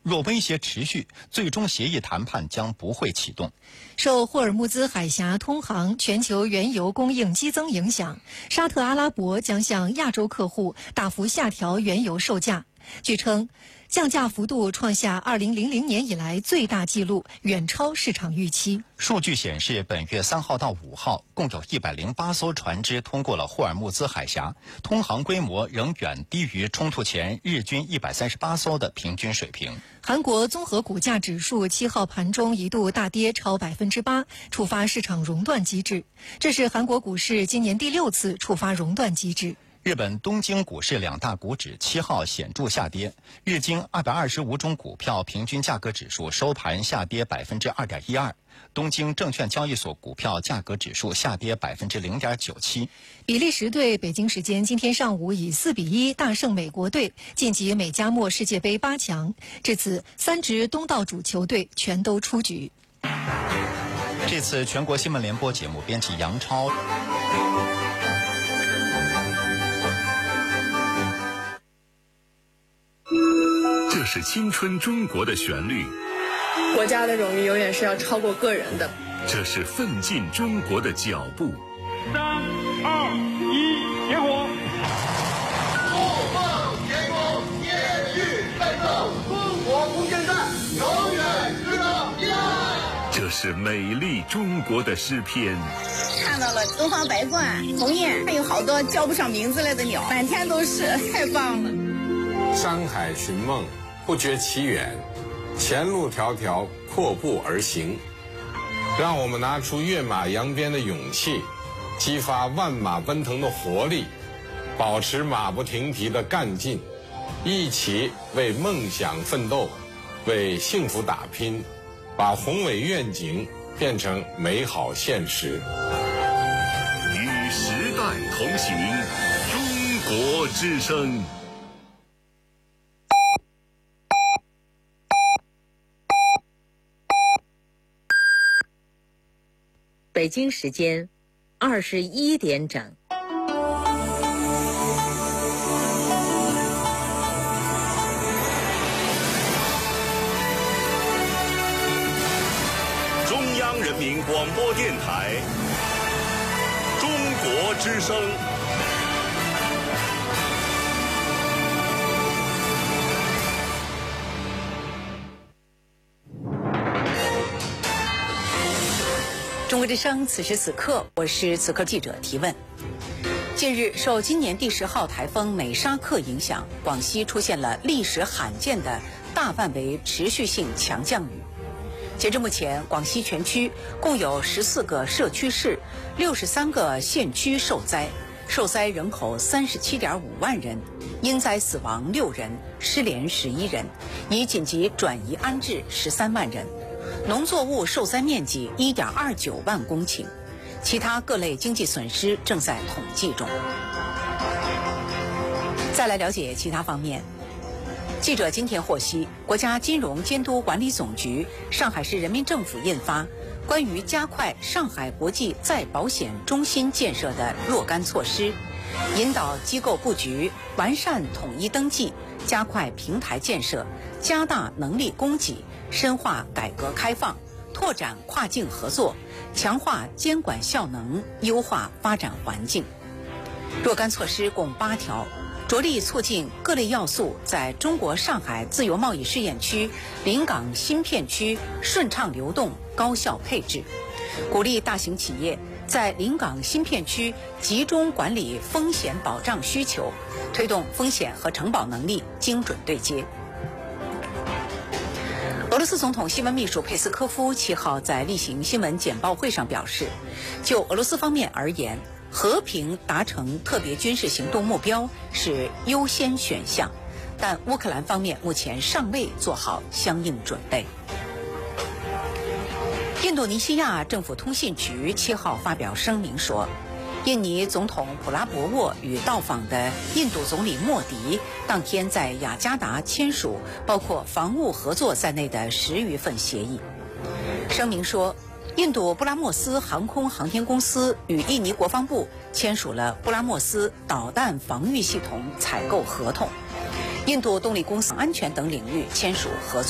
若威胁持续，最终协议谈判将不会启动。 受霍尔木兹海峡通航、全球原油供应激增影响，沙特阿拉伯将向亚洲客户大幅下调原油售价。据称，降价幅度创下2000年以来最大纪录，远超市场预期。 数据显示，本月3号到5号，共有108艘船只通过了霍尔木兹海峡，通航规模仍远低于冲突前日均138艘的平均水平。 韩国综合股价指数7号盘中一度大跌超8%，触发市场熔断机制。这是韩国股市今年第6次触发熔断机制。 日本东京股市两大股指7号显著下跌，日经225种股票平均价格指数收盘下跌2.12%，东京证券交易所股票价格指数下跌0.97%。 比利时队北京时间今天上午以4-1大胜美国队，晋级美加墨世界杯8强。至此，3支东道主球队全都出局。 这次全国新闻联播节目编辑杨超。 这是青春中国的旋律， 国家的荣誉永远是要超过个人的。 这是奋进中国的脚步。 3、2、1，点火！ 不忘前功，坚续奋斗，中国不现代，永远值得依赖。 这是美丽中国的诗篇。 看到了东方白鹳、鸿雁，还有好多叫不上名字来的鸟，满天都是，太棒了。 山海寻梦，不觉其远，前路迢迢，阔步而行。让我们拿出跃马扬鞭的勇气，激发万马奔腾的活力，保持马不停蹄的干劲，一起为梦想奋斗，为幸福打拼，把宏伟愿景变成美好现实。 与时代同行，中国之声。 北京时间21点整。 中央人民广播电台，中国之声。 中国之声，此时此刻，我是此刻记者提问。近日，受今年第10号台风美沙克影响，广西出现了历史罕见的大范围持续性强降雨。截至目前，广西全区共有14个社区市、63个县区受灾，受灾人口37.5万人，因灾死亡6人，失联11人，已紧急转移安置13万人。农作物受灾面积1.29万公顷，其他各类经济损失正在统计中。再来了解其他方面。记者今天获悉，国家金融监督管理总局、上海市人民政府印发《关于加快上海国际再保险中心建设的若干措施》，引导机构布局，完善统一登记，加快平台建设，加大能力供给，深化改革开放，拓展跨境合作，强化监管效能，优化发展环境。若干措施共8条，着力促进各类要素在中国上海自由贸易试验区、临港新片区顺畅流动、高效配置，鼓励大型企业在临港新片区集中管理风险保障需求，推动风险和承保能力精准对接。俄罗斯总统新闻秘书佩斯科夫7号在例行新闻简报会上表示，就俄罗斯方面而言，和平达成特别军事行动目标是优先选项，但乌克兰方面目前尚未做好相应准备。印度尼西亚政府通信局7号发表声明说，印尼总统普拉博沃与到访的印度总理莫迪当天在雅加达签署包括防务合作在内的10余份协议。声明说，印度布拉莫斯航空航天公司与印尼国防部签署了布拉莫斯导弹防御系统采购合同，印度动力公司安全等领域签署合作。